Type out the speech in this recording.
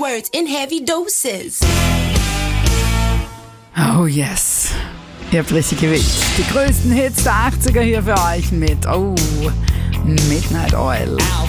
words in heavy doses. Oh yes. Ihr habt richtig gewählt. Die größten Hits der 80er hier für euch mit Midnight Oil. I'll